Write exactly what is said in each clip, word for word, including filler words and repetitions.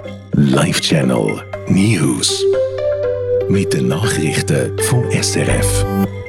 Live Channel News. Mit den Nachrichten vom S R F.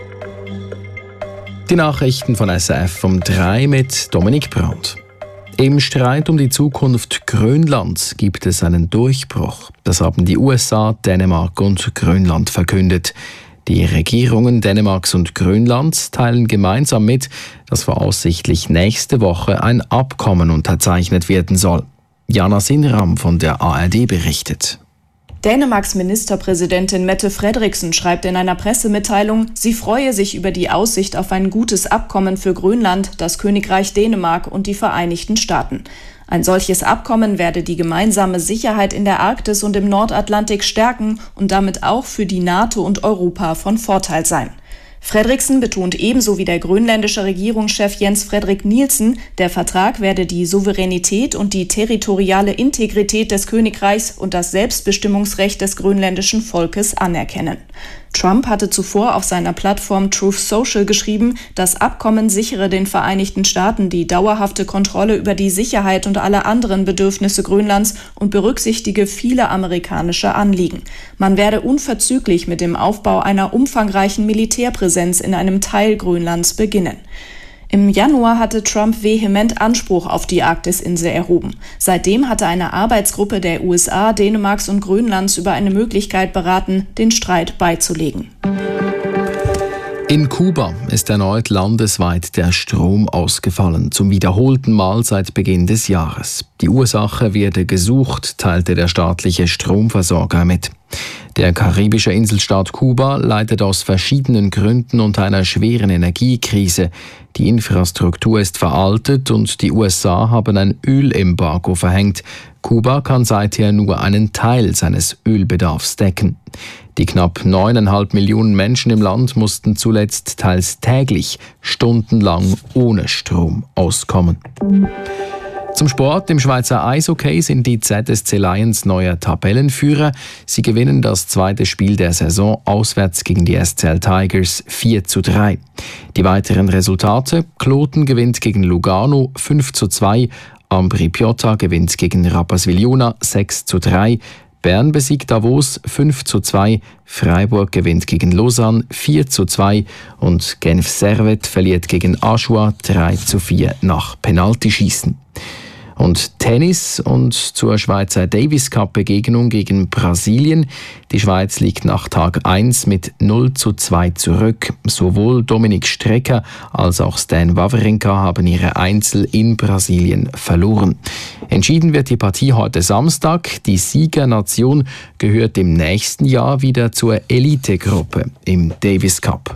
Die Nachrichten von S R F um drei mit Dominik Brandt. Im Streit um die Zukunft Grönlands gibt es einen Durchbruch. Das haben die U S A, Dänemark und Grönland verkündet. Die Regierungen Dänemarks und Grönlands teilen gemeinsam mit, dass voraussichtlich nächste Woche ein Abkommen unterzeichnet werden soll. Jana Sinram von der A R D berichtet. Dänemarks Ministerpräsidentin Mette Frederiksen schreibt in einer Pressemitteilung, sie freue sich über die Aussicht auf ein gutes Abkommen für Grönland, das Königreich Dänemark und die Vereinigten Staaten. Ein solches Abkommen werde die gemeinsame Sicherheit in der Arktis und im Nordatlantik stärken und damit auch für die NATO und Europa von Vorteil sein. Frederiksen betont ebenso wie der grönländische Regierungschef Jens Frederik Nielsen, der Vertrag werde die Souveränität und die territoriale Integrität des Königreichs und das Selbstbestimmungsrecht des grönländischen Volkes anerkennen. Trump hatte zuvor auf seiner Plattform Truth Social geschrieben, das Abkommen sichere den Vereinigten Staaten die dauerhafte Kontrolle über die Sicherheit und alle anderen Bedürfnisse Grönlands und berücksichtige viele amerikanische Anliegen. Man werde unverzüglich mit dem Aufbau einer umfangreichen Militärpräsenz in einem Teil Grönlands beginnen. Im Januar hatte Trump vehement Anspruch auf die Arktisinsel erhoben. Seitdem hatte eine Arbeitsgruppe der U S A, Dänemarks und Grönlands über eine Möglichkeit beraten, den Streit beizulegen. In Kuba ist erneut landesweit der Strom ausgefallen, zum wiederholten Mal seit Beginn des Jahres. Die Ursache werde gesucht, teilte der staatliche Stromversorger mit. Der karibische Inselstaat Kuba leidet aus verschiedenen Gründen unter einer schweren Energiekrise. Die Infrastruktur ist veraltet und die U S A haben ein Ölembargo verhängt. Kuba kann seither nur einen Teil seines Ölbedarfs decken. Die knapp neuneinhalb Millionen Menschen im Land mussten zuletzt teils täglich stundenlang ohne Strom auskommen. Zum Sport: Im Schweizer Eishockey sind die Z S C Lions neuer Tabellenführer. Sie gewinnen das zweite Spiel der Saison auswärts gegen die S C L Tigers vier zu drei. Die weiteren Resultate: Kloten gewinnt gegen Lugano fünf zu zwei, Ambri Piotta gewinnt gegen Rapperswil-Jona sechs zu drei, Bern besiegt Davos fünf zu zwei, Freiburg gewinnt gegen Lausanne vier zu zwei und Genf Servette verliert gegen Aschua drei zu vier nach Penaltyschießen. Und Tennis und zur Schweizer Davis Cup Begegnung gegen Brasilien. Die Schweiz liegt nach Tag eins mit null zu zwei zurück. Sowohl Dominik Strecker als auch Stan Wawrinka haben ihre Einzel in Brasilien verloren. Entschieden wird die Partie heute Samstag. Die Siegernation gehört im nächsten Jahr wieder zur Elitegruppe im Davis Cup.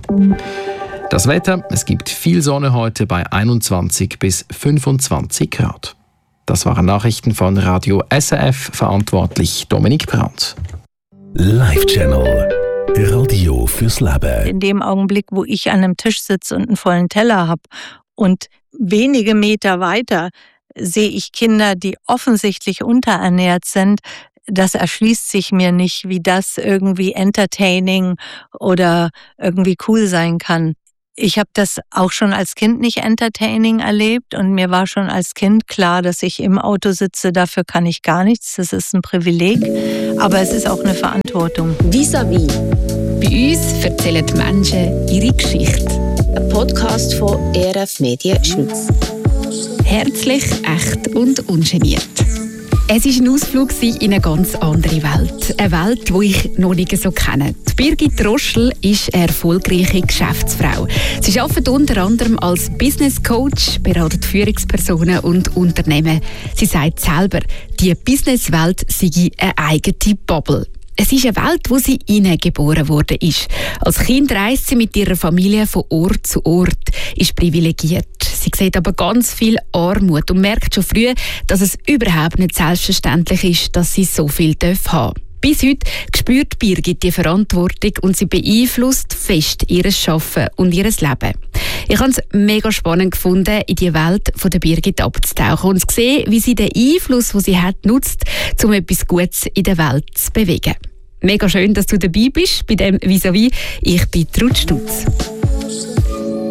Das Wetter: Es gibt viel Sonne heute bei einundzwanzig bis fünfundzwanzig Grad. Das waren Nachrichten von Radio S R F, verantwortlich Dominik Brandt. Live Channel Radio fürs Leben. In dem Augenblick, wo ich an einem Tisch sitze und einen vollen Teller habe und wenige Meter weiter sehe ich Kinder, die offensichtlich unterernährt sind, das erschließt sich mir nicht, wie das irgendwie entertaining oder irgendwie cool sein kann. Ich habe das auch schon als Kind nicht entertaining erlebt und mir war schon als Kind klar, dass ich im Auto sitze, dafür kann ich gar nichts, das ist ein Privileg, aber es ist auch eine Verantwortung. Vis-à-vis. Bei uns erzählen die Menschen ihre Geschichte. Ein Podcast von E R F Medien Schweiz. Herzlich, echt und ungeniert. Es war ein Ausflug in eine ganz andere Welt. Eine Welt, die ich noch nicht so kenne. Die Birgit Roschel ist eine erfolgreiche Geschäftsfrau. Sie arbeitet unter anderem als Business Coach, beratet Führungspersonen und Unternehmen. Sie sagt selber, die Businesswelt sei eine eigene Bubble. Es ist eine Welt, wo sie hineingeboren worden ist. Als Kind reist sie mit ihrer Familie von Ort zu Ort, ist privilegiert. Sie sieht aber ganz viel Armut und merkt schon früh, dass es überhaupt nicht selbstverständlich ist, dass sie so viel haben darf. Bis heute spürt Birgit die Verantwortung und sie beeinflusst fest ihr Arbeiten und ihr Leben. Ich habe es mega spannend gefunden, in die Welt von der Birgit abzutauchen und zu sehen, wie sie den Einfluss, den sie hat, nutzt, um etwas Gutes in der Welt zu bewegen. Mega schön, dass du dabei bist bei dem Vis-à-vis. Ich bin Ruth Stutz.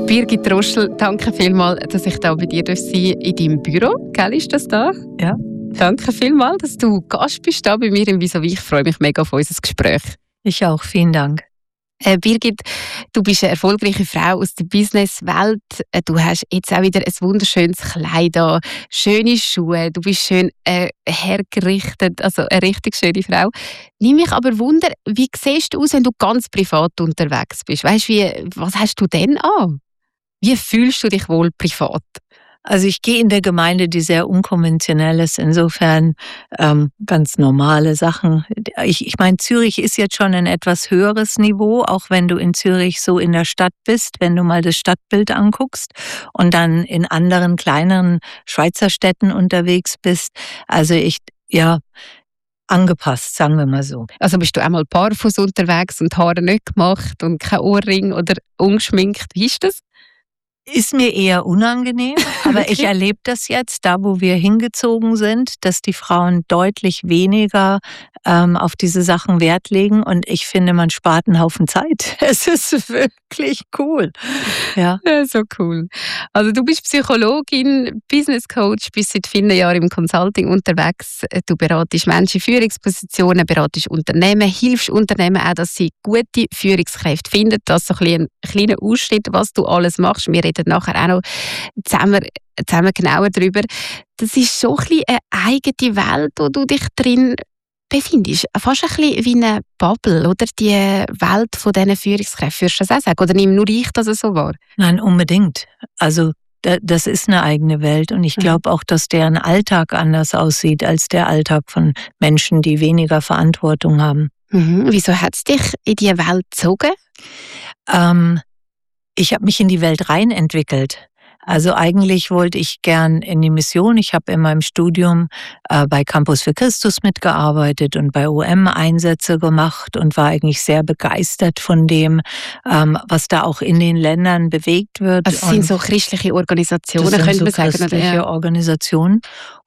Birgit Roschel, danke vielmals, dass ich da bei dir sein darf in deinem Büro. Gell, ist das da? Ja. Danke vielmals, dass du Gast bist da bei mir im Vis-à-vis. Ich freue mich mega auf unser Gespräch. Ich auch, vielen Dank. Äh, Birgit, du bist eine erfolgreiche Frau aus der Businesswelt. Äh, du hast jetzt auch wieder ein wunderschönes Kleid an, schöne Schuhe, du bist schön äh, hergerichtet, also eine richtig schöne Frau. Nimm mich aber Wunder, wie siehst du aus, wenn du ganz privat unterwegs bist? Weißt, wie, was hast du denn an? Wie fühlst du dich wohl privat? Also ich gehe in der Gemeinde, die sehr unkonventionell ist, insofern ähm, ganz normale Sachen. Ich, ich meine, Zürich ist jetzt schon ein etwas höheres Niveau, auch wenn du in Zürich so in der Stadt bist, wenn du mal das Stadtbild anguckst und dann in anderen kleineren Schweizer Städten unterwegs bist. Also ich, ja, angepasst, sagen wir mal so. Also bist du einmal barfuß unterwegs und Haare nicht gemacht und kein Ohrring oder ungeschminkt? Wie ist das? Ist mir eher unangenehm, aber okay. Ich erlebe das jetzt, da wo wir hingezogen sind, dass die Frauen deutlich weniger ähm, auf diese Sachen Wert legen und ich finde, man spart einen Haufen Zeit. Es ist wirklich cool. Ja, ja so cool. Also du bist Psychologin, Business Coach, bist seit vielen Jahren im Consulting unterwegs. Du beratest Menschen in Führungspositionen, beratest Unternehmen, hilfst Unternehmen auch, dass sie gute Führungskräfte finden. Das ist so ein, ein kleiner Ausschnitt, was du alles machst. Wir reden nachher auch noch zusammen, zusammen genauer darüber. Das ist so ein bisschen eine eigene Welt, wo du dich drin befindest. Fast ein bisschen wie eine Bubble, oder? Die Welt von diesen Führungskräften. Würdest du das auch sagen? Oder nimm nur ich das so wahr? Nein, unbedingt. Also das ist eine eigene Welt und ich glaube auch, dass deren Alltag anders aussieht als der Alltag von Menschen, die weniger Verantwortung haben. Mhm. Wieso hat es dich in diese Welt gezogen? Ähm, Ich habe mich in die Welt rein entwickelt. Also eigentlich wollte ich gern in die Mission. Ich habe in meinem Studium äh, bei Campus für Christus mitgearbeitet und bei O M Einsätze gemacht und war eigentlich sehr begeistert von dem, ähm, was da auch in den Ländern bewegt wird. Also es sind so christliche Organisationen, das könnte sind man so sagen. Christliche oder? Ja. Organisationen.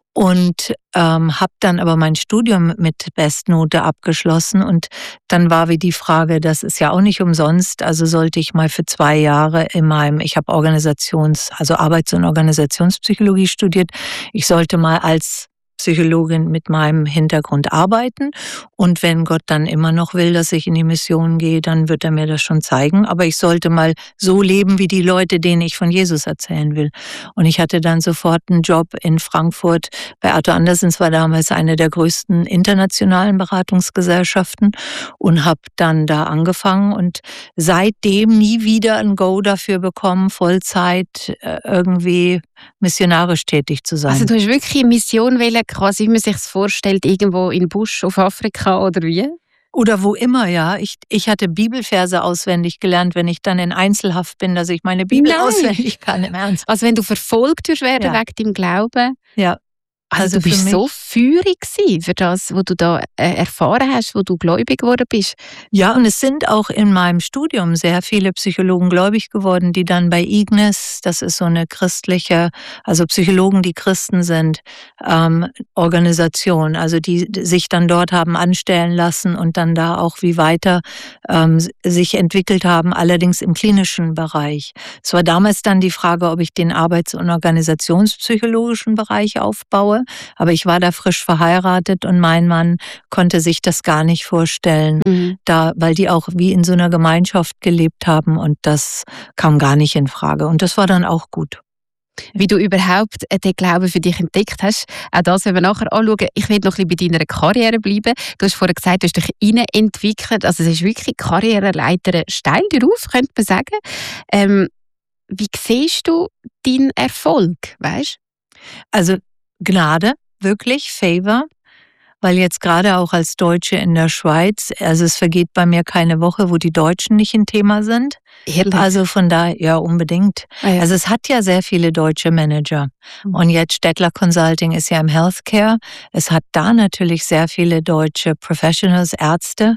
Und ähm, habe dann aber mein Studium mit Bestnote abgeschlossen und dann war wie die Frage, das ist ja auch nicht umsonst, also sollte ich mal für zwei Jahre in meinem, ich habe Organisations-, also Arbeits- und Organisationspsychologie studiert, ich sollte mal als Psychologin mit meinem Hintergrund arbeiten und wenn Gott dann immer noch will, dass ich in die Mission gehe, dann wird er mir das schon zeigen, aber ich sollte mal so leben wie die Leute, denen ich von Jesus erzählen will. Und ich hatte dann sofort einen Job in Frankfurt bei Arthur Andersen, es war damals eine der größten internationalen Beratungsgesellschaften und habe dann da angefangen und seitdem nie wieder ein Go dafür bekommen, Vollzeit irgendwie missionarisch tätig zu sein. Also du hast wirklich eine Mission wählen, quasi wie man sich es vorstellt, irgendwo in Busch auf Afrika oder wie? Oder wo immer, ja. Ich, ich hatte Bibelverse auswendig gelernt, wenn ich dann in Einzelhaft bin, dass ich meine Bibel Nein. auswendig kann, im Ernst. Also wenn du verfolgt wirst werden Ja. wegen deinem Glauben. Ja. Also, Also du bist für mich- so feurig gewesen für das, was du da äh, erfahren hast, wo du gläubig geworden bist. Ja, und es sind auch in meinem Studium sehr viele Psychologen gläubig geworden, die dann bei Ignis, das ist so eine christliche, also Psychologen, die Christen sind, ähm, Organisation, also die sich dann dort haben anstellen lassen und dann da auch wie weiter ähm, sich entwickelt haben, allerdings im klinischen Bereich. Es war damals dann die Frage, ob ich den Arbeits- und Organisationspsychologischen Bereich aufbaue, aber ich war da frisch verheiratet und mein Mann konnte sich das gar nicht vorstellen, Mhm. da, weil die auch wie in so einer Gemeinschaft gelebt haben und das kam gar nicht in Frage. Und das war dann auch gut. Wie du überhaupt äh, den Glauben für dich entdeckt hast, auch das werden wir nachher anschauen. Ich will noch ein bisschen bei deiner Karriere bleiben. Du hast vorher gesagt, du hast dich reinentwickelt. Also es ist wirklich Karriereleiter steil darauf, könnte man sagen. Ähm, wie siehst du deinen Erfolg, weißt? Also Gnade, wirklich, Favor, weil jetzt gerade auch als Deutsche in der Schweiz, also es vergeht bei mir keine Woche, wo die Deutschen nicht ein Thema sind. Ehrlich? Also von daher, ja, unbedingt. Ah, ja. Also es hat ja sehr viele deutsche Manager. Mhm. Und jetzt Stettler Consulting ist ja im Healthcare. Es hat da natürlich sehr viele deutsche Professionals, Ärzte,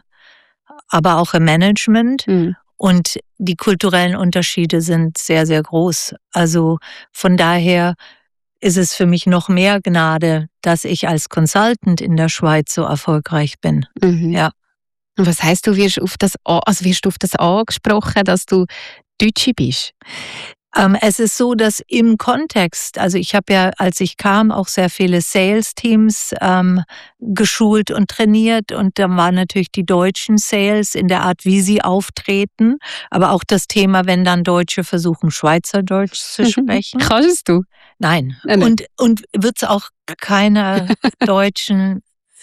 aber auch im Management. Mhm. Und die kulturellen Unterschiede sind sehr, sehr groß. Also von daher ist es für mich noch mehr Gnade, dass ich als Consultant in der Schweiz so erfolgreich bin. Mhm. Ja. Und was heisst, du wirst auf das, a- also wirst du auf das angesprochen, dass du Deutsche bist? Ähm, es ist so, dass im Kontext, also ich habe ja, als ich kam, auch sehr viele Sales-Teams ähm, geschult und trainiert und da waren natürlich die deutschen Sales in der Art, wie sie auftreten, aber auch das Thema, wenn dann Deutsche versuchen, Schweizerdeutsch zu sprechen. Kannst du? Nein. Nein, nein. Und, und wird es auch keiner deutschen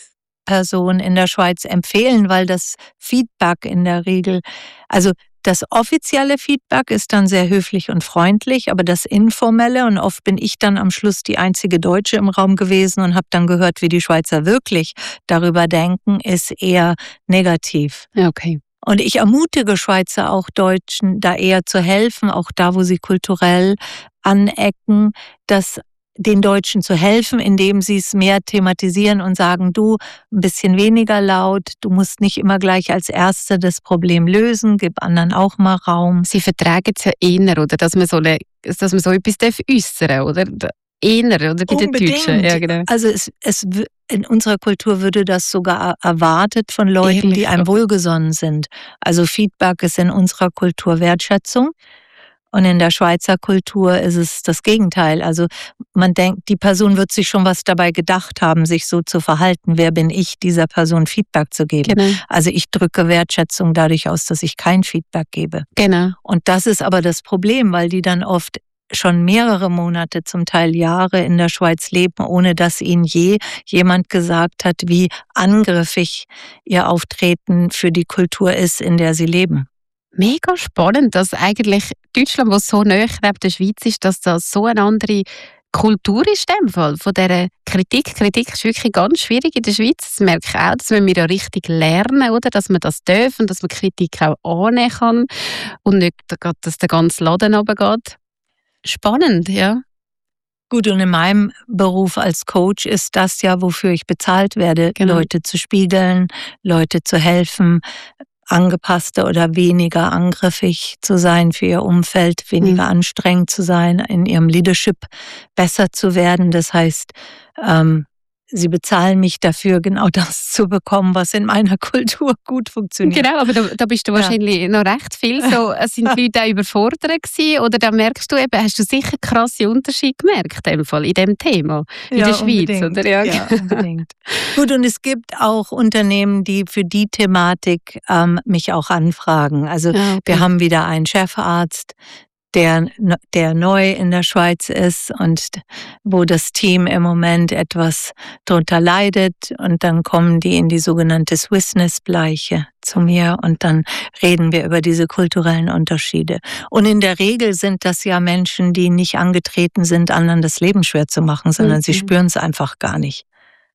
Person in der Schweiz empfehlen, weil das Feedback in der Regel, also das offizielle Feedback ist dann sehr höflich und freundlich, aber das informelle, und oft bin ich dann am Schluss die einzige Deutsche im Raum gewesen und habe dann gehört, wie die Schweizer wirklich darüber denken, ist eher negativ. Okay. Und ich ermutige Schweizer, auch Deutschen, da eher zu helfen, auch da, wo sie kulturell anecken, dass den Deutschen zu helfen, indem sie es mehr thematisieren und sagen, du, ein bisschen weniger laut, du musst nicht immer gleich als Erster das Problem lösen, gib anderen auch mal Raum. Sie vertragen es ja eher, oder? Dass man so, eine, dass man so etwas äußern darf, oder? Eher, oder? Bei den Deutschen. Ja, genau. Also es, es, in unserer Kultur würde das sogar erwartet von Leuten, Ehrlich? die einem wohlgesonnen sind. Also Feedback ist in unserer Kultur Wertschätzung. Und in der Schweizer Kultur ist es das Gegenteil. Also man denkt, die Person wird sich schon was dabei gedacht haben, sich so zu verhalten. Wer bin ich, dieser Person Feedback zu geben? Genau. Also ich drücke Wertschätzung dadurch aus, dass ich kein Feedback gebe. Genau. Und das ist aber das Problem, weil die dann oft schon mehrere Monate, zum Teil Jahre in der Schweiz leben, ohne dass ihnen je jemand gesagt hat, wie angriffig ihr Auftreten für die Kultur ist, in der sie leben. Mega spannend, dass eigentlich Deutschland, was so nahe neben der Schweiz ist, dass das so eine andere Kultur ist in dem Fall. Von dieser Kritik. Kritik ist wirklich ganz schwierig in der Schweiz. Das merke ich auch, dass wir ja richtig lernen, oder? Dass man das darf und dass man Kritik auch annehmen kann und nicht, dass der ganze Laden runtergeht. Spannend, ja. Gut, und in meinem Beruf als Coach ist das ja, wofür ich bezahlt werde, Genau. Leute zu spiegeln, Leute zu helfen, angepasster oder weniger angriffig zu sein für ihr Umfeld, weniger Mhm. anstrengend zu sein, in ihrem Leadership besser zu werden. Das heißt, ähm, sie bezahlen mich dafür, genau das zu bekommen, was in meiner Kultur gut funktioniert. Genau, aber da, da bist du Ja. wahrscheinlich noch recht viel so. Sind die Leute auch überfordert gewesen? Oder da merkst du eben, hast du sicher krasse Unterschiede gemerkt in dem Fall, in dem Thema, in Ja, der Schweiz, unbedingt. oder? Ja, Ja, unbedingt. Gut, und es gibt auch Unternehmen, die für die Thematik ähm, mich auch anfragen. Also Ah, okay. wir haben wieder einen Chefarzt, der, der neu in der Schweiz ist und wo das Team im Moment etwas drunter leidet. Und dann kommen die in die sogenannte Swissness-Bleiche zu mir und dann reden wir über diese kulturellen Unterschiede. Und in der Regel sind das ja Menschen, die nicht angetreten sind, anderen das Leben schwer zu machen, sondern Mhm. sie spüren es einfach gar nicht.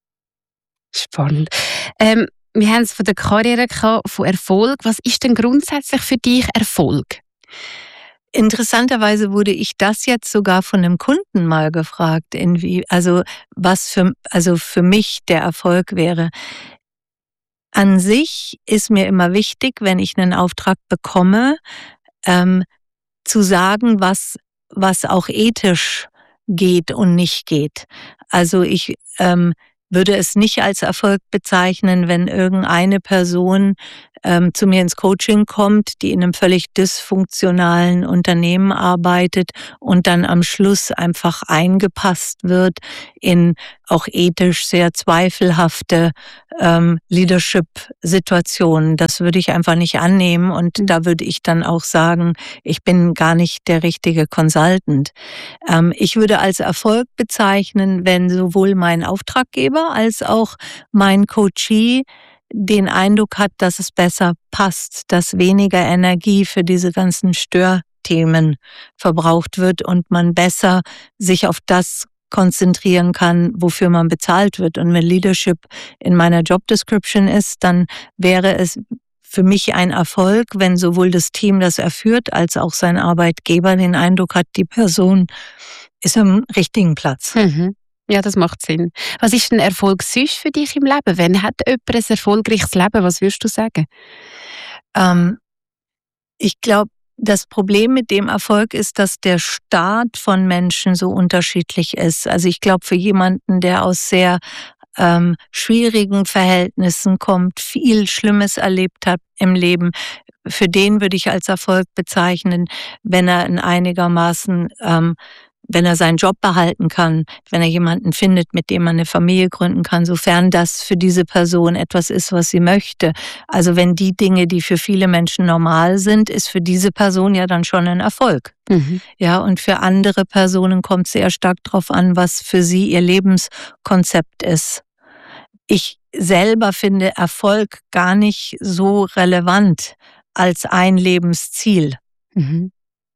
Spannend. Ähm, wir haben es von der Karriere gehabt, von Erfolg. Was ist denn grundsätzlich für dich Erfolg? Interessanterweise wurde ich das jetzt sogar von einem Kunden mal gefragt, inwie, also was für, also für mich der Erfolg wäre. An sich ist mir immer wichtig, wenn ich einen Auftrag bekomme, ähm, zu sagen, was, was auch ethisch geht und nicht geht. Also ich ähm, würde es nicht als Erfolg bezeichnen, wenn irgendeine Person ähm, zu mir ins Coaching kommt, die in einem völlig dysfunktionalen Unternehmen arbeitet und dann am Schluss einfach eingepasst wird in auch ethisch sehr zweifelhafte ähm, Leadership-Situationen. Das würde ich einfach nicht annehmen und da würde ich dann auch sagen, ich bin gar nicht der richtige Consultant. Ähm, ich würde als Erfolg bezeichnen, wenn sowohl mein Auftraggeber als auch mein Coachee den Eindruck hat, dass es besser passt, dass weniger Energie für diese ganzen Störthemen verbraucht wird und man besser sich auf das konzentrieren kann, wofür man bezahlt wird. Und wenn Leadership in meiner Job Description ist, dann wäre es für mich ein Erfolg, wenn sowohl das Team, das er führt, als auch sein Arbeitgeber den Eindruck hat, die Person ist am richtigen Platz. Mhm. Ja, das macht Sinn. Was ist ein Erfolg sonst für dich im Leben? Wenn hat jemand ein erfolgreiches Leben? Was würdest du sagen? Ähm, ich glaube, das Problem mit dem Erfolg ist, dass der Start von Menschen so unterschiedlich ist. Also ich glaube, für jemanden, der aus sehr ähm, schwierigen Verhältnissen kommt, viel Schlimmes erlebt hat im Leben, für den würde ich als Erfolg bezeichnen, wenn er in einigermaßen, ähm, wenn er seinen Job behalten kann, wenn er jemanden findet, mit dem man eine Familie gründen kann, sofern das für diese Person etwas ist, was sie möchte. Also wenn die Dinge, die für viele Menschen normal sind, ist für diese Person ja dann schon ein Erfolg. Mhm. Ja, und für andere Personen kommt es sehr stark darauf an, was für sie ihr Lebenskonzept ist. Ich selber finde Erfolg gar nicht so relevant als ein Lebensziel. Mhm.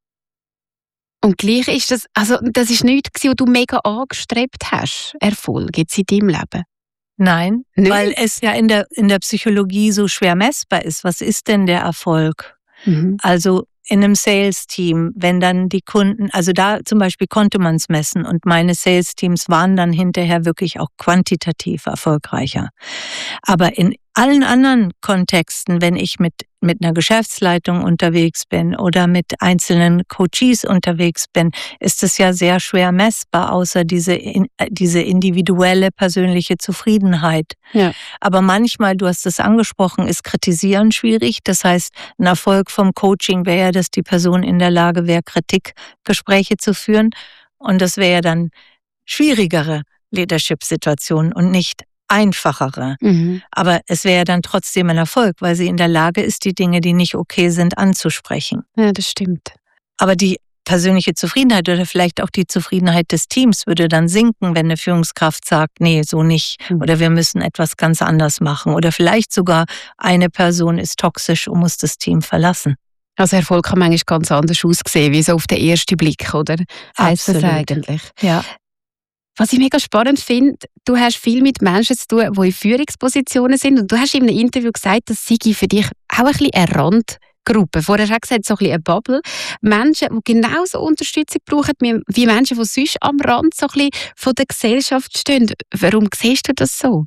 Und gleich ist das, also das ist nichts, was du mega angestrebt hast, Erfolg jetzt in deinem Leben? Nein, nicht? Weil es ja in der, in der Psychologie so schwer messbar ist. Was ist denn der Erfolg? Mhm. Also in einem Sales-Team, wenn dann die Kunden, also da zum Beispiel konnte man es messen und meine Sales-Teams waren dann hinterher wirklich auch quantitativ erfolgreicher. Aber in allen anderen Kontexten, wenn ich mit, mit einer Geschäftsleitung unterwegs bin oder mit einzelnen Coaches unterwegs bin, ist es ja sehr schwer messbar, außer diese, diese individuelle persönliche Zufriedenheit. Ja. Aber manchmal, du hast es angesprochen, ist Kritisieren schwierig. Das heißt, ein Erfolg vom Coaching wäre ja, dass die Person in der Lage wäre, Kritikgespräche zu führen. Und das wäre ja dann schwierigere Leadership-Situationen und nicht einfachere. Mhm. Aber es wäre dann trotzdem ein Erfolg, weil sie in der Lage ist, die Dinge, die nicht okay sind, anzusprechen. Ja, das stimmt. Aber die persönliche Zufriedenheit oder vielleicht auch die Zufriedenheit des Teams würde dann sinken, wenn eine Führungskraft sagt, nee, so nicht. Mhm. Oder wir müssen etwas ganz anders machen. Oder vielleicht sogar eine Person ist toxisch und muss das Team verlassen. Also Erfolg kann manchmal ganz anders aussehen, wie so auf den ersten Blick, oder? Heißt das eigentlich? Ja. Was ich mega spannend finde, du hast viel mit Menschen zu tun, die in Führungspositionen sind. Und du hast in einem Interview gesagt, das sei für dich auch ein bisschen eine Randgruppe. Vorher hast du gesagt, so ein bisschen eine Bubble. Menschen, die genauso Unterstützung brauchen wie Menschen, die sonst am Rand so ein bisschen von der Gesellschaft stehen. Warum siehst du das so?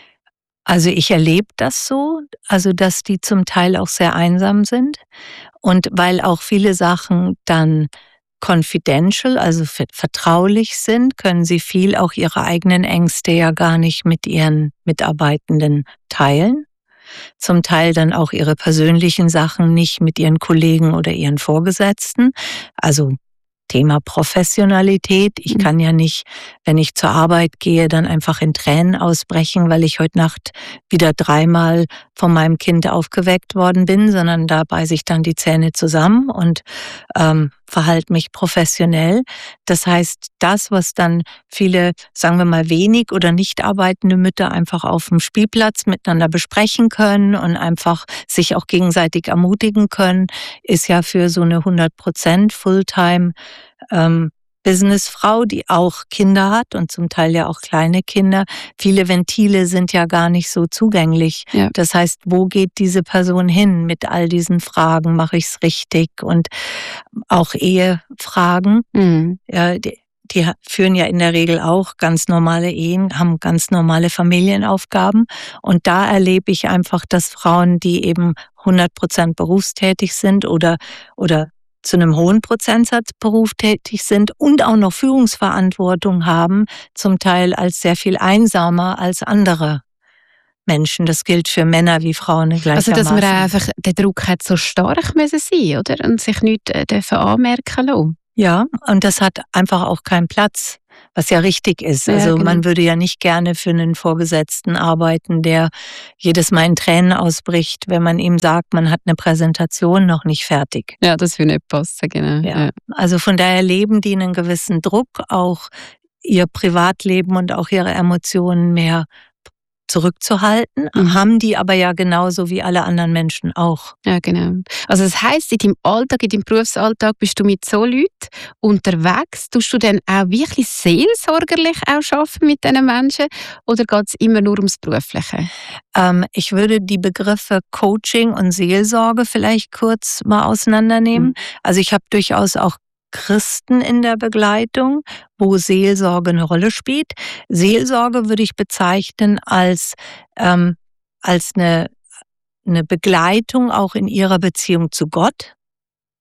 Also ich erlebe das so, also dass die zum Teil auch sehr einsam sind. Und weil auch viele Sachen dann confidential, also vertraulich sind, können sie viel auch ihre eigenen Ängste ja gar nicht mit ihren Mitarbeitenden teilen. Zum Teil dann auch ihre persönlichen Sachen nicht mit ihren Kollegen oder ihren Vorgesetzten. Also Thema Professionalität. Ich kann ja nicht, wenn ich zur Arbeit gehe, dann einfach in Tränen ausbrechen, weil ich heute Nacht wieder dreimal von meinem Kind aufgeweckt worden bin, sondern da beiße ich dann die Zähne zusammen und ähm, verhalte mich professionell. Das heißt, das, was dann viele, sagen wir mal, wenig oder nicht arbeitende Mütter einfach auf dem Spielplatz miteinander besprechen können und einfach sich auch gegenseitig ermutigen können, ist ja für so eine hundert Prozent Fulltime ähm, Businessfrau, die auch Kinder hat und zum Teil ja auch kleine Kinder. Viele Ventile sind ja gar nicht so zugänglich. Ja. Das heißt, wo geht diese Person hin mit all diesen Fragen? Mache ich es richtig? Und auch Ehefragen. Mhm. Ja, die, die führen ja in der Regel auch ganz normale Ehen, haben ganz normale Familienaufgaben. Und da erlebe ich einfach, dass Frauen, die eben hundert Prozent berufstätig sind oder, oder zu einem hohen Prozentsatz berufstätig sind und auch noch Führungsverantwortung haben, zum Teil als sehr viel einsamer als andere Menschen. Das gilt für Männer wie Frauen gleichermaßen. Also, dass man einfach, der Druck hat so stark müssen sein, oder? Und sich nichts dürfen anmerken lassen. Ja, und das hat einfach auch keinen Platz, was ja richtig ist. Ja, also genau. Man würde ja nicht gerne für einen Vorgesetzten arbeiten, der jedes Mal in Tränen ausbricht, wenn man ihm sagt, man hat eine Präsentation noch nicht fertig. Ja, das würde nicht passen, genau. Ja. Ja. Also von daher leben die einen gewissen Druck, auch ihr Privatleben und auch ihre Emotionen mehr zurückzuhalten, mhm. haben die aber ja genauso wie alle anderen Menschen auch. Ja, genau. Also das heisst, in deinem Alltag, in deinem Berufsalltag bist du mit so Leuten unterwegs. Tust du dann auch wirklich seelsorgerlich auch arbeiten mit diesen Menschen oder geht es immer nur ums Berufliche? Ähm, ich würde die Begriffe Coaching und Seelsorge vielleicht kurz mal auseinandernehmen. Mhm. Also ich habe durchaus auch Christen in der Begleitung, wo Seelsorge eine Rolle spielt. Seelsorge würde ich bezeichnen als, ähm, als eine, eine Begleitung auch in ihrer Beziehung zu Gott.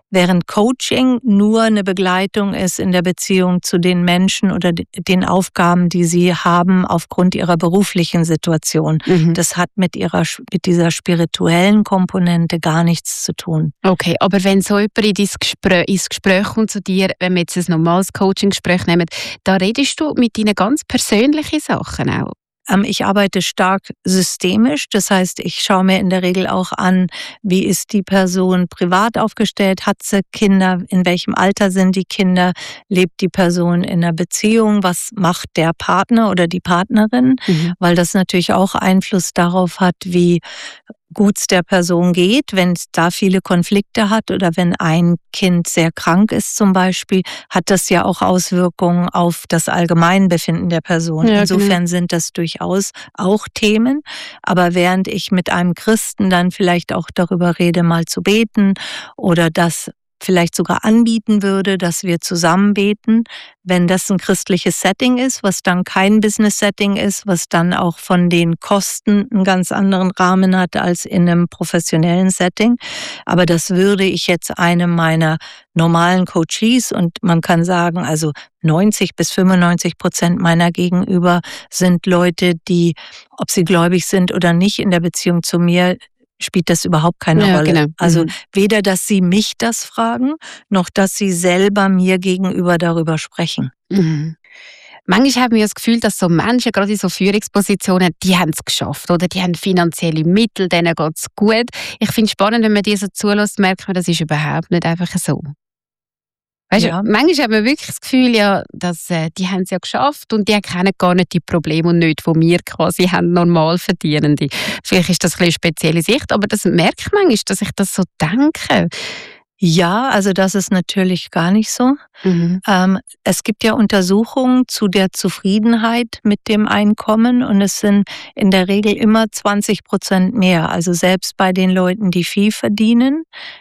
Während Coaching nur eine Begleitung ist in der Beziehung zu den Menschen oder den Aufgaben, die sie haben aufgrund ihrer beruflichen Situation. Mhm. Das hat mit ihrer, mit dieser spirituellen Komponente gar nichts zu tun. Okay, aber wenn so jemand in dein Gespräch, ins Gespräch kommt zu dir, wenn wir jetzt ein normales Coaching-Gespräch nehmen, da redest du mit deinen ganz persönlichen Sachen auch. Ich arbeite stark systemisch, das heißt, ich schaue mir in der Regel auch an, wie ist die Person privat aufgestellt, hat sie Kinder, in welchem Alter sind die Kinder, lebt die Person in einer Beziehung, was macht der Partner oder die Partnerin, mhm. weil das natürlich auch Einfluss darauf hat, wie gut es der Person geht, wenn es da viele Konflikte hat oder wenn ein Kind sehr krank ist zum Beispiel, hat das ja auch Auswirkungen auf das Allgemeinbefinden der Person. Ja, insofern genau. sind das durchaus auch Themen. Aber während ich mit einem Christen dann vielleicht auch darüber rede, mal zu beten oder das vielleicht sogar anbieten würde, dass wir zusammen beten, wenn das ein christliches Setting ist, was dann kein Business-Setting ist, was dann auch von den Kosten einen ganz anderen Rahmen hat als in einem professionellen Setting. Aber das würde ich jetzt einem meiner normalen Coaches, und man kann sagen, also neunzig bis fünfundneunzig Prozent meiner Gegenüber sind Leute, die, ob sie gläubig sind oder nicht, in der Beziehung zu mir, spielt das überhaupt keine ja, Rolle. Genau. Also mhm. weder, dass sie mich das fragen, noch dass sie selber mir gegenüber darüber sprechen. Mhm. Manchmal haben wir das Gefühl, dass so Menschen, gerade in so Führungspositionen, die haben es geschafft, oder die haben finanzielle Mittel, denen geht es gut. Ich finde es spannend, wenn man die so zulässt, merkt man, das ist überhaupt nicht einfach so. Weißt ja. du, manchmal hat man wirklich das Gefühl, ja, dass, äh, die haben es ja geschafft und die erkennen gar nicht die Probleme und nicht, die wir quasi haben, normal Verdienende. Vielleicht ist das ein bisschen eine spezielle Sicht, aber das merkt man manchmal, dass ich das so denke. Ja, also das ist natürlich gar nicht so. Mhm. Ähm, es gibt ja Untersuchungen zu der Zufriedenheit mit dem Einkommen und es sind in der Regel immer zwanzig Prozent mehr. Also selbst bei den Leuten, die viel verdienen,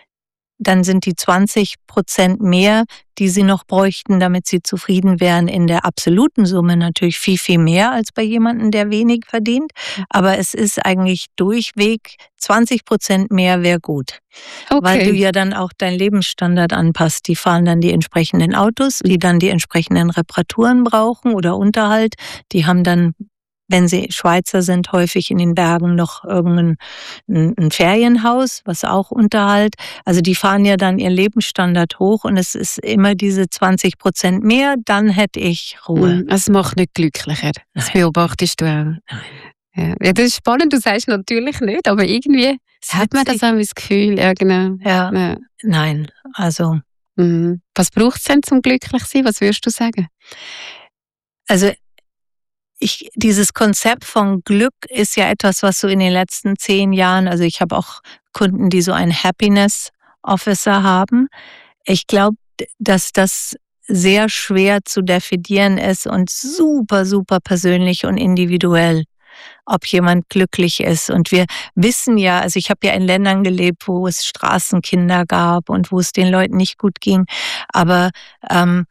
dann sind die zwanzig Prozent mehr, die sie noch bräuchten, damit sie zufrieden wären. In der absoluten Summe natürlich viel, viel mehr als bei jemandem, der wenig verdient. Aber es ist eigentlich durchweg zwanzig Prozent mehr wäre gut. Okay. Weil du ja dann auch deinen Lebensstandard anpasst. Die fahren dann die entsprechenden Autos, die dann die entsprechenden Reparaturen brauchen oder Unterhalt. Die haben dann, wenn sie Schweizer sind, häufig in den Bergen noch irgendein ein Ferienhaus, was auch Unterhalt. Also die fahren ja dann ihren Lebensstandard hoch und es ist immer diese zwanzig Prozent mehr, dann hätte ich Ruhe. Es macht nicht glücklicher. Das Nein. beobachtest du auch. Ja. ja, das ist spannend, du sagst natürlich nicht, aber irgendwie das hat man das auch das Gefühl. Ja, genau. Ja. Ja. Nein, also. Mhm. Was braucht es denn zum glücklich sein? Was würdest du sagen? Also Ich, dieses Konzept von Glück ist ja etwas, was so in den letzten zehn Jahren, also ich habe auch Kunden, die so einen Happiness Officer haben. Ich glaube, dass das sehr schwer zu definieren ist und super, super persönlich und individuell, ob jemand glücklich ist. Und wir wissen ja, also ich habe ja in Ländern gelebt, wo es Straßenkinder gab und wo es den Leuten nicht gut ging, aber ähm,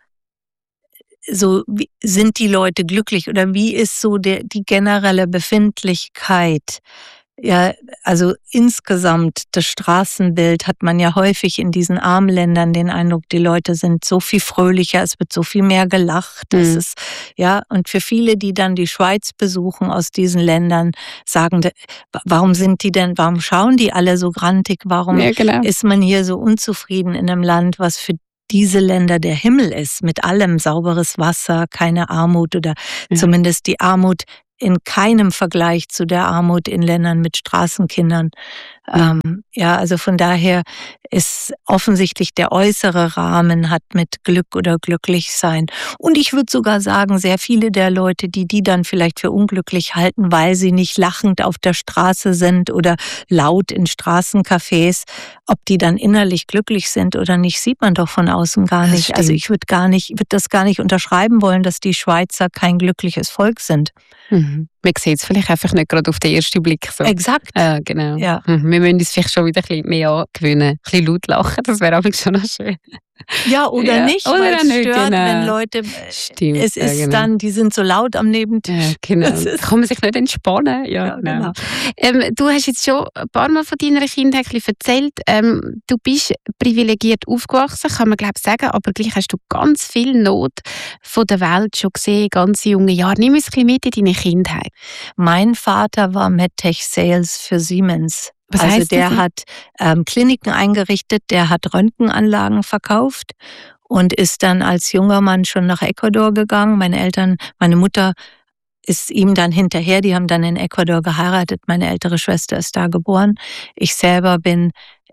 so wie, sind die Leute glücklich oder wie ist so der, die generelle Befindlichkeit? Ja, also insgesamt das Straßenbild hat man ja häufig in diesen armen Ländern den Eindruck, die Leute sind so viel fröhlicher, es wird so viel mehr gelacht. Mhm. Es ist, ja, und für viele, die dann die Schweiz besuchen aus diesen Ländern, sagen, warum sind die denn, warum schauen die alle so grantig? Warum ja, genau. ist man hier so unzufrieden in einem Land, was für diese Länder der Himmel ist, mit allem, sauberes Wasser, keine Armut oder mhm. zumindest die Armut in keinem Vergleich zu der Armut in Ländern mit Straßenkindern. Ähm, ja, also von daher ist offensichtlich der äußere Rahmen hat mit Glück oder Glücklichsein. Und ich würde sogar sagen, sehr viele der Leute, die die dann vielleicht für unglücklich halten, weil sie nicht lachend auf der Straße sind oder laut in Straßencafés, ob die dann innerlich glücklich sind oder nicht, sieht man doch von außen gar nicht. Also ich würde gar nicht, würde das gar nicht unterschreiben wollen, dass die Schweizer kein glückliches Volk sind. Mhm. Man sieht es vielleicht einfach nicht gerade auf den ersten Blick so. Exakt. Ja, genau. Ja. Mhm. Wir müssen uns vielleicht schon wieder ein bisschen mehr angewöhnen. Ein bisschen laut lachen, das wäre aber schon noch schön. Ja, oder ja, nicht, oder weil es nicht, stört, genau. wenn Leute, Stimmt, es ist ja, genau. dann, die sind so laut am Nebentisch. Ja, genau. Da kann man sich nicht entspannen. Ja, Ja, genau. Ähm, du hast jetzt schon ein paar Mal von deiner Kindheit erzählt. Ähm, du bist privilegiert aufgewachsen, kann man glaube ich sagen, aber gleich hast du ganz viel Not von der Welt schon gesehen, ganz junge Jahre. Nimm uns ein bisschen mit in deine Kindheit. Mein Vater war MedTech Sales für Siemens. Was also heißt der das? hat ähm, Kliniken eingerichtet, der hat Röntgenanlagen verkauft und ist dann als junger Mann schon nach Ecuador gegangen. Meine Eltern, meine Mutter ist ihm dann hinterher, die haben dann in Ecuador geheiratet. Meine ältere Schwester ist da geboren. Ich selber bin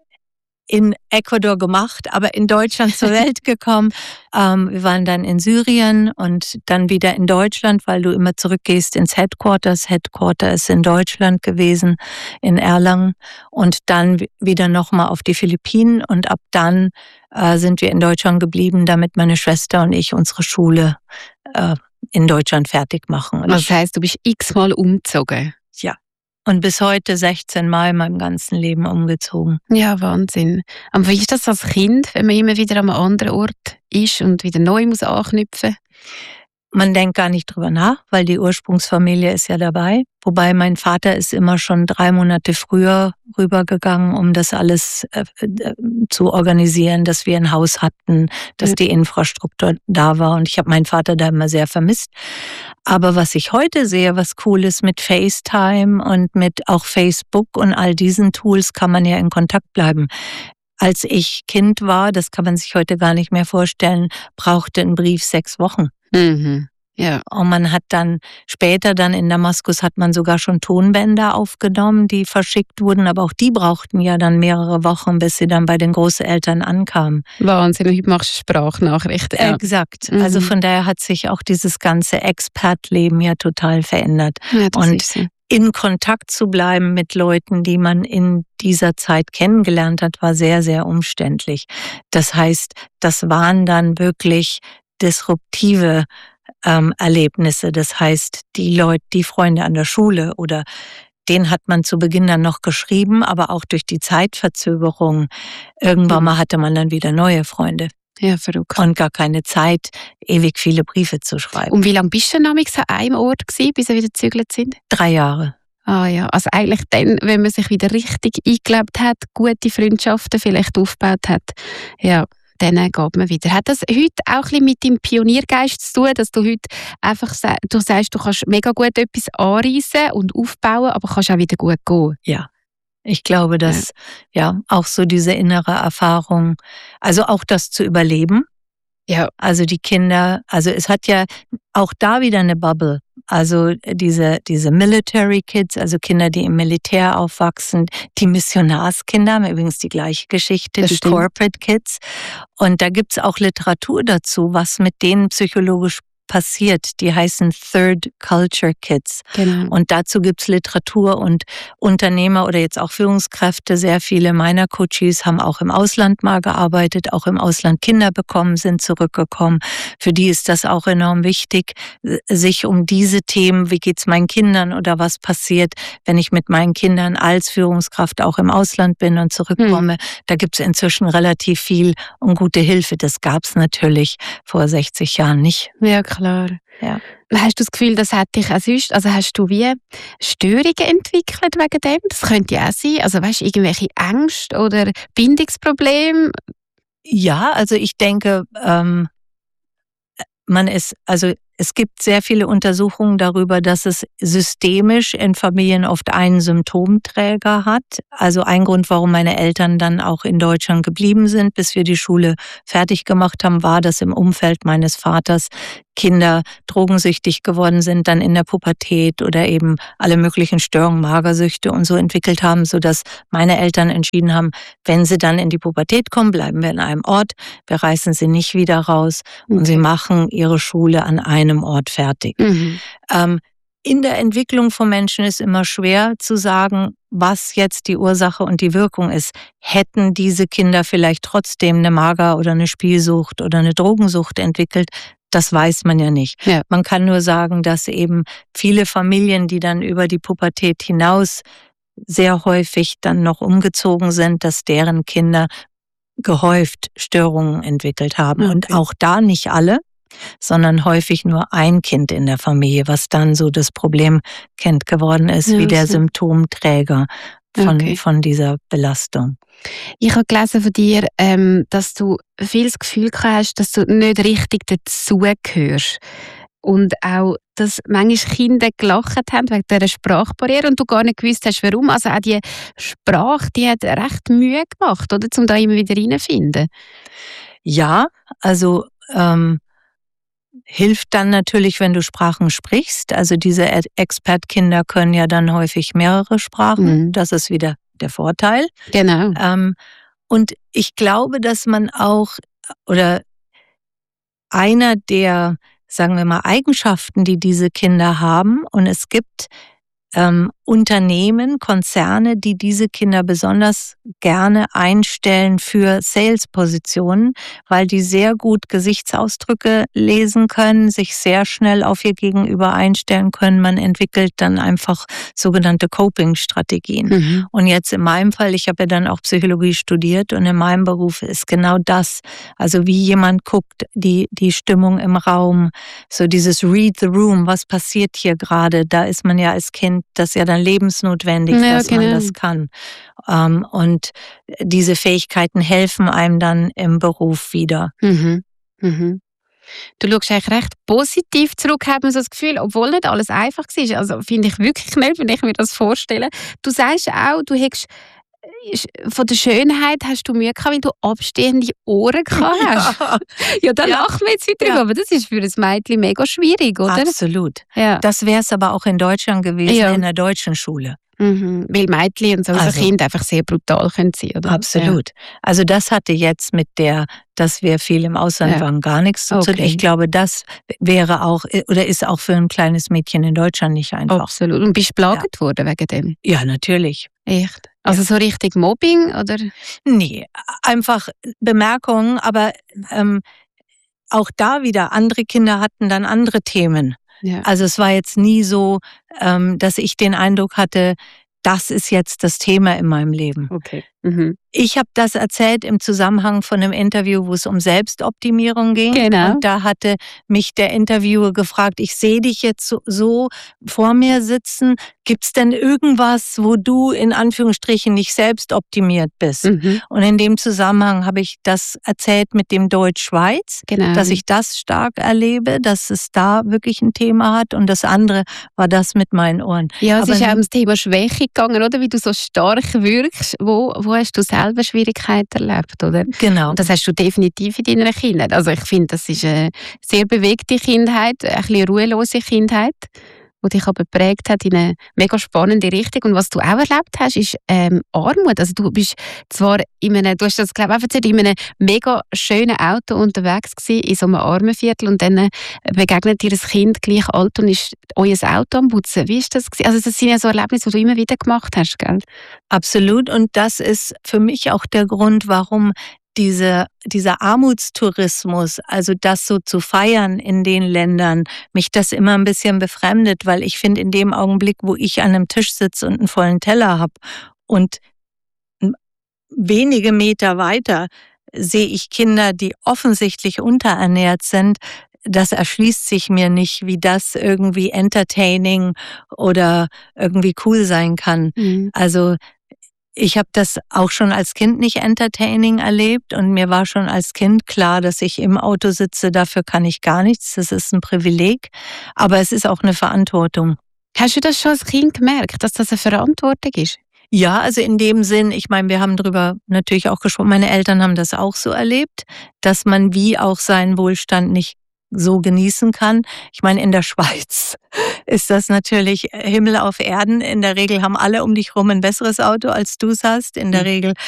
in Ecuador gemacht, aber in Deutschland zur Welt gekommen. Ähm, wir waren dann in Syrien und dann wieder in Deutschland, weil du immer zurückgehst ins Headquarters. Headquarter ist in Deutschland gewesen, in Erlangen. Und dann wieder nochmal auf die Philippinen. Und ab dann äh, sind wir in Deutschland geblieben, damit meine Schwester und ich unsere Schule äh, in Deutschland fertig machen. Und Das heisst, du bist x-mal umgezogen? Ja. Und bis heute sechzehn Mal in meinem ganzen Leben umgezogen. Ja, Wahnsinn. Aber wie ist das als Kind, wenn man immer wieder an einem anderen Ort ist und wieder neu muss anknüpfen? Man denkt gar nicht drüber nach, weil die Ursprungsfamilie ist ja dabei. Wobei mein Vater ist immer schon drei Monate früher rübergegangen, um das alles äh, äh, zu organisieren, dass wir ein Haus hatten, dass Ja. die Infrastruktur da war. Und ich habe meinen Vater da immer sehr vermisst. Aber was ich heute sehe, was cool ist mit FaceTime und mit auch Facebook und all diesen Tools, kann man ja in Kontakt bleiben. Als ich Kind war, das kann man sich heute gar nicht mehr vorstellen, brauchte ein Brief sechs Wochen. Mhm. Ja. Und man hat dann später dann in Damaskus hat man sogar schon Tonbänder aufgenommen, die verschickt wurden, aber auch die brauchten ja dann mehrere Wochen, bis sie dann bei den Großeltern ankamen. Wahnsinn, und heute machst du Sprachnachrichten. Ja. Exakt. Mhm. Also von daher hat sich auch dieses ganze Expat-Leben ja total verändert. Ja, das Und ist so. in Kontakt zu bleiben mit Leuten, die man in dieser Zeit kennengelernt hat, war sehr, sehr umständlich. Das heißt, das waren dann wirklich disruptive ähm, Erlebnisse. Das heißt, die Leute, die Freunde an der Schule oder denen hat man zu Beginn dann noch geschrieben, aber auch durch die Zeitverzögerung irgendwann mal hatte man dann wieder neue Freunde Ja, verrückt. und gar keine Zeit, ewig viele Briefe zu schreiben. Und wie lange bist du denn damals an einem Ort gewesen, bis wir wieder gezügelt sind? Drei Jahre. Ah ja, also eigentlich dann, wenn man sich wieder richtig eingelebt hat, gute Freundschaften vielleicht aufgebaut hat, ja, dann geht man wieder. Hat das heute auch ein bisschen mit deinem Pioniergeist zu tun, dass du heute einfach sa- du sagst, du kannst mega gut etwas anreissen und aufbauen, aber kannst auch wieder gut gehen? Ja. Ich glaube, dass ja auch so diese innere Erfahrung, also auch das zu überleben. Ja. Also die Kinder, also es hat ja auch da wieder eine Bubble. Also diese, diese Military Kids, also Kinder, die im Militär aufwachsen, die Missionarskinder haben übrigens die gleiche Geschichte, Das die stimmt. Corporate Kids. Und da gibt's auch Literatur dazu, was mit denen psychologisch passiert. Die heißen Third Culture Kids. Genau. Und dazu gibt's Literatur und Unternehmer oder jetzt auch Führungskräfte. Sehr viele meiner Coaches haben auch im Ausland mal gearbeitet, auch im Ausland Kinder bekommen, sind zurückgekommen. Für die ist das auch enorm wichtig, sich um diese Themen, wie geht's meinen Kindern oder was passiert, wenn ich mit meinen Kindern als Führungskraft auch im Ausland bin und zurückkomme. Hm. Da gibt's inzwischen relativ viel und gute Hilfe. Das gab's natürlich vor sechzig Jahren nicht. Ja, klar. Ja. Hast du das Gefühl, das hat dich auch sonst, also hast du wie Störungen entwickelt wegen dem? Das könnte ja auch sein. Also weißt du, irgendwelche Ängste oder Bindungsprobleme? Ja, also ich denke, ähm, man ist, also es gibt sehr viele Untersuchungen darüber, dass es systemisch in Familien oft einen Symptomträger hat. Also ein Grund, warum meine Eltern dann auch in Deutschland geblieben sind, bis wir die Schule fertig gemacht haben, war, dass im Umfeld meines Vaters Kinder drogensüchtig geworden sind, dann in der Pubertät oder eben alle möglichen Störungen, Magersüchte und so entwickelt haben, sodass meine Eltern entschieden haben, wenn sie dann in die Pubertät kommen, bleiben wir in einem Ort, wir reißen sie nicht wieder raus und Okay. sie machen ihre Schule an einem Ort fertig. Mhm. Ähm, in der Entwicklung von Menschen ist immer schwer zu sagen, was jetzt die Ursache und die Wirkung ist. Hätten diese Kinder vielleicht trotzdem eine Mager- oder eine Spielsucht oder eine Drogensucht entwickelt? Das weiß man ja nicht. Ja. Man kann nur sagen, dass eben viele Familien, die dann über die Pubertät hinaus sehr häufig dann noch umgezogen sind, dass deren Kinder gehäuft Störungen entwickelt haben. Okay. Und auch da nicht alle, sondern häufig nur ein Kind in der Familie, was dann so das Problemkind geworden ist, Ja, wie der so. Symptomträger von, Okay. von dieser Belastung. Ich habe gelesen von dir, ähm, dass du viel das Gefühl hast, dass du nicht richtig dazugehörst. Und auch, dass manchmal Kinder gelacht haben wegen dieser Sprachbarriere und du gar nicht gewusst hast, warum. Also auch die Sprache, die hat recht Mühe gemacht, oder? Um da immer wieder reinzufinden. Ja, also ähm, hilft dann natürlich, wenn du Sprachen sprichst. Also diese Expertkinder können ja dann häufig mehrere Sprachen. Mhm. Das ist wieder der Vorteil. Genau. Ähm, und ich glaube, dass man auch, oder einer der, sagen wir mal, Eigenschaften, die diese Kinder haben, und es gibt ähm, Unternehmen, Konzerne, die diese Kinder besonders gerne einstellen für Sales-Positionen, weil die sehr gut Gesichtsausdrücke lesen können, sich sehr schnell auf ihr Gegenüber einstellen können. Man entwickelt dann einfach sogenannte Coping-Strategien. Mhm. Und jetzt in meinem Fall, ich habe ja dann auch Psychologie studiert und in meinem Beruf ist genau das. Also wie jemand guckt, die, die Stimmung im Raum, so dieses Read the Room, was passiert hier gerade, da ist man ja als Kind, das ist ja dann lebensnotwendig, Ja, dass genau. man das kann. Ähm, und diese Fähigkeiten helfen einem dann im Beruf wieder. Mhm. Mhm. Du schaust eigentlich recht positiv zurück, hat man so das Gefühl, obwohl nicht alles einfach war. Also finde ich wirklich nicht, wenn ich mir das vorstelle. Du sagst auch, du hättest von der Schönheit hast du Mühe gehabt, weil du abstehende Ohren gehabt hast. Ja, ja da Ja. lachen wir jetzt wieder Ja. drüber, aber das ist für ein Mädchen mega schwierig, oder? Absolut. Ja. Das wäre es aber auch in Deutschland gewesen, Ja. in der deutschen Schule. Mhm. Weil Mädchen und so also Also- Kinder einfach sehr brutal können sein, oder? Absolut. Also das hatte jetzt mit der, dass wir viel im Ausland Ja. waren, gar nichts zu tun. Okay. Ich glaube, das wäre auch, oder ist auch für ein kleines Mädchen in Deutschland nicht Ja. einfach. Absolut. Und bist du belagert worden wegen dem? Ja, natürlich. Echt? Also so richtig Mobbing, oder? Nee, einfach Bemerkungen, aber ähm, auch da wieder, andere Kinder hatten dann andere Themen. Ja. Also es war jetzt nie so, ähm, dass ich den Eindruck hatte, das ist jetzt das Thema in meinem Leben. Okay. Mhm. Ich habe das erzählt im Zusammenhang von einem Interview, wo es um Selbstoptimierung ging. Genau. Und da hatte mich der Interviewer gefragt, ich sehe dich jetzt so, so vor mir sitzen. Gibt's denn irgendwas, wo du in Anführungsstrichen nicht selbstoptimiert bist? Mhm. Und in dem Zusammenhang habe ich das erzählt mit dem Deutsch-Schweiz, Genau. dass ich das stark erlebe, dass es da wirklich ein Thema hat. Und das andere war das mit meinen Ohren. Ja, es Aber ist auch nun- ums Thema Schwäche gegangen, oder? Wie du so stark wirkst. Wo, wo hast du selber Schwierigkeiten erlebt, oder? Genau. Und das hast du definitiv in deiner Kindheit. Also ich finde, das ist eine sehr bewegte Kindheit, ein bisschen ruhelose Kindheit, die dich aber geprägt hat in eine mega spannende Richtung. Und was du auch erlebt hast, ist ähm, Armut. Also du bist zwar in einem, du hast das glaube ich auch erzählt, in einem mega schönen Auto unterwegs gewesen, in so einem Armenviertel und dann äh, begegnet dir ein Kind gleich alt und ist euer Auto am Putzen. Wie ist das gewesen? Also das sind ja so Erlebnisse, die du immer wieder gemacht hast, gell? Absolut. Und das ist für mich auch der Grund, warum diese, dieser Armutstourismus, also das so zu feiern in den Ländern, mich das immer ein bisschen befremdet, weil ich finde, in dem Augenblick, wo ich an einem Tisch sitze und einen vollen Teller habe und wenige Meter weiter sehe ich Kinder, die offensichtlich unterernährt sind, das erschließt sich mir nicht, wie das irgendwie entertaining oder irgendwie cool sein kann. Mhm. Also ich habe das auch schon als Kind nicht entertaining erlebt und mir war schon als Kind klar, dass ich im Auto sitze, dafür kann ich gar nichts, das ist ein Privileg, aber es ist auch eine Verantwortung. Hast du das schon als Kind gemerkt, dass das eine Verantwortung ist? Ja, also in dem Sinn, ich meine, wir haben darüber natürlich auch gesprochen, meine Eltern haben das auch so erlebt, dass man wie auch seinen Wohlstand nicht so genießen kann. Ich meine, in der Schweiz ist das natürlich Himmel auf Erden. In der Regel haben alle um dich rum ein besseres Auto, als du es hast. In der Regel